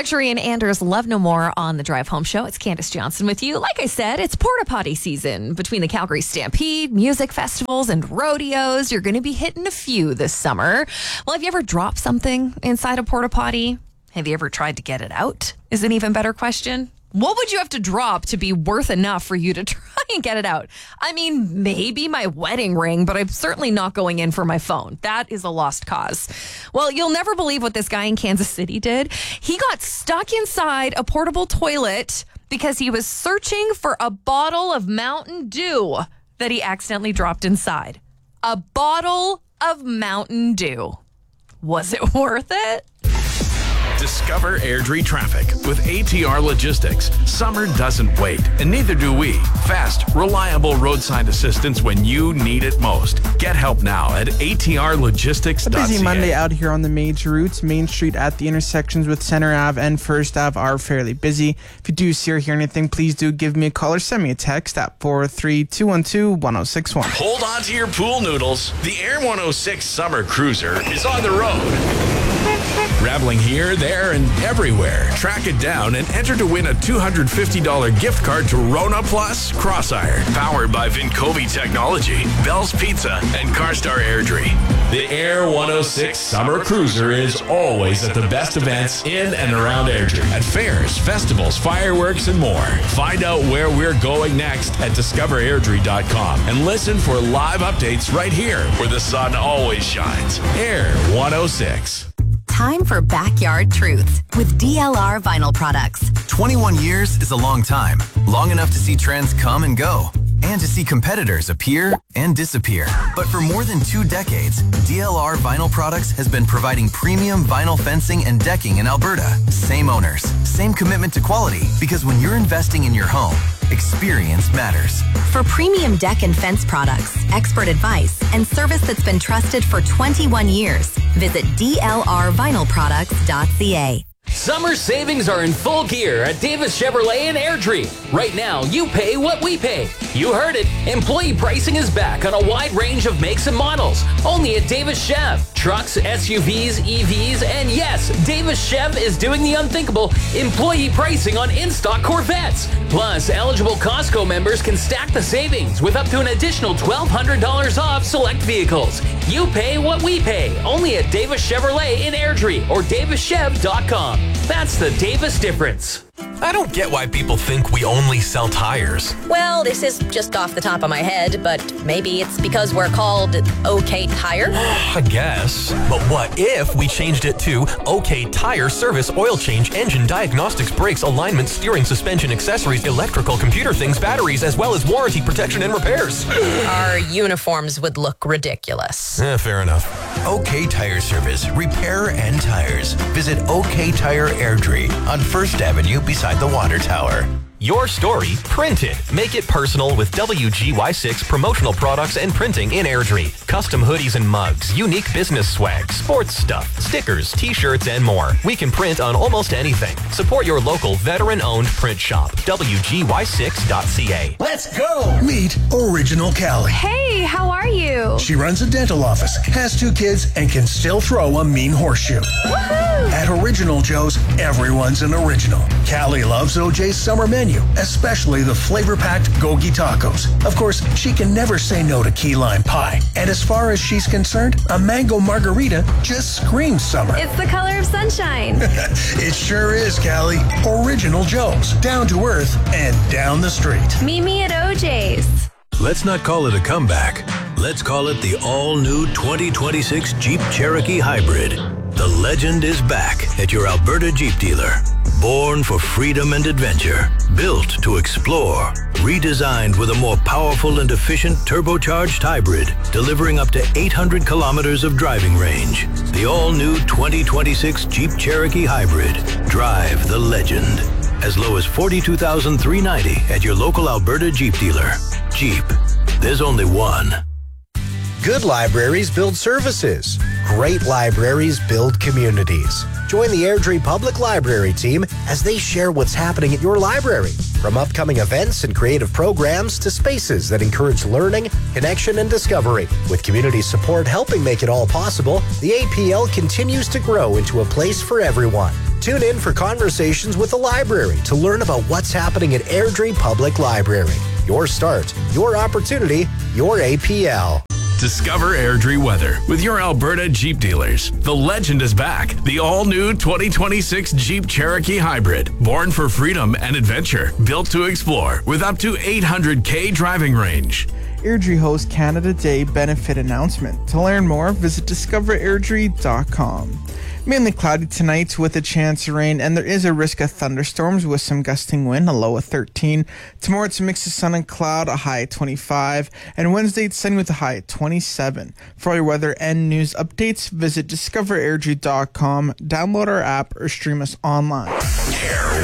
Luxury and Anders Love No More on the Drive Home Show. It's Candace Johnson with you. Like I said, it's porta potty season. Between the Calgary Stampede, music festivals, and rodeos, you're going to be hitting a few this summer. Well, have you ever dropped something inside a porta potty? Have you ever tried to get it out? Is an even better question. What would you have to drop to be worth enough for you to try and get it out? I mean, maybe my wedding ring, but I'm certainly not going in for my phone. That is a lost cause. Well, you'll never believe what this guy in Kansas City did. He got stuck inside a portable toilet because he was searching for a bottle of Mountain Dew that he accidentally dropped inside. A bottle of Mountain Dew. Was it worth it? Discover Airdrie traffic with ATR Logistics. Summer doesn't wait, and neither do we. Fast, reliable roadside assistance when you need it most. Get help now at atrlogistics.ca. A busy Monday out here on the major routes. Main Street at the intersections with Center Ave and First Ave are fairly busy. If you do see or hear anything, please do give me a call or send me a text at 43212-1061. Hold on to your pool noodles. The Air 106 Summer Cruiser is on the road. Traveling here, there, and everywhere. Track it down and enter to win a $250 gift card to Rona Plus Crossiron. Powered by Vincovi Technology, Bell's Pizza, and CarStar Airdrie. The Air 106 Summer Cruiser is always at the best events in and around Airdrie. At fairs, festivals, fireworks, and more. Find out where we're going next at discoverairdrie.com and listen for live updates right here where the sun always shines. Air 106. Time for Backyard Truths with DLR Vinyl Products. 21 years is a long time. Long enough to see trends come and go, and to see competitors appear and disappear. But for more than 2 decades, DLR Vinyl Products has been providing premium vinyl fencing and decking in Alberta. Same owners, same commitment to quality, because when you're investing in your home, experience matters. For premium deck and fence products, expert advice, and service that's been trusted for 21 years, visit dlrvinylproducts.ca. Summer savings are in full gear at Davis Chevrolet in Airdrie. Right now, you pay what we pay. You heard it. Employee pricing is back on a wide range of makes and models. Only at Davis Chev. Trucks, SUVs, EVs, and yes, Davis Chev is doing the unthinkable. Employee pricing on in-stock Corvettes. Plus, eligible Costco members can stack the savings with up to an additional $1,200 off select vehicles. You pay what we pay. Only at Davis Chevrolet in Airdrie or davischev.com. That's the Davis difference. I don't get why people think we only sell tires. Well, this is just off the top of my head, but maybe it's because we're called OK Tire? I guess. But what if we changed it to OK Tire Service, Oil Change, Engine Diagnostics, Brakes, Alignment, Steering, Suspension, Accessories, Electrical, Computer Things, Batteries, as well as Warranty, Protection, and Repairs? Our uniforms would look ridiculous. Fair enough. OK Tire Service, Repair and Tires. Visit OK Tire Airdrie on 1st Avenue beside the Water Tower. Your story printed. Make it personal with WGY6 promotional products and printing in Airdrie. Custom hoodies and mugs, unique business swag, sports stuff, stickers, t-shirts, and more. We can print on almost anything. Support your local veteran-owned print shop. WGY6.ca. Let's go! Meet Original Callie. Hey, how are you? She runs a dental office, has 2 kids, and can still throw a mean horseshoe. Woohoo! At Original Joe's, everyone's an original. Callie loves OJ's summer menu, especially the flavor-packed Gogi tacos. Of course, she can never say no to key lime pie. And as far as she's concerned, a mango margarita just screams summer. It's the color of sunshine. It sure is, Callie. Original Joe's. Down to earth and down the street. Meet me at OJ's. Let's not call it a comeback. Let's call it the all-new 2026 Jeep Cherokee Hybrid. The legend is back at your Alberta Jeep dealer. Born for freedom and adventure, built to explore, redesigned with a more powerful and efficient turbocharged hybrid, delivering up to 800 kilometers of driving range. The all-new 2026 Jeep Cherokee Hybrid. Drive the legend. As low as $42,390 at your local Alberta Jeep dealer. Jeep. There's only one. Good libraries build services. Great libraries build communities. Join the Airdrie Public Library team as they share what's happening at your library. From upcoming events and creative programs to spaces that encourage learning, connection, and discovery. With community support helping make it all possible, the APL continues to grow into a place for everyone. Tune in for Conversations with the Library to learn about what's happening at Airdrie Public Library. Your start, your opportunity, your APL. Discover Airdrie weather with your Alberta Jeep dealers. The legend is back. The all-new 2026 Jeep Cherokee Hybrid. Born for freedom and adventure. Built to explore with up to 800K driving range. Airdrie hosts Canada Day benefit announcement. To learn more, visit discoverairdrie.com. Mainly cloudy tonight with a chance of rain, and there is a risk of thunderstorms with some gusting wind, a low of 13. Tomorrow it's a mix of sun and cloud, a high of 25. And Wednesday it's sunny with a high of 27. For all your weather and news updates, visit discoverairdrie.com, download our app, or stream us online.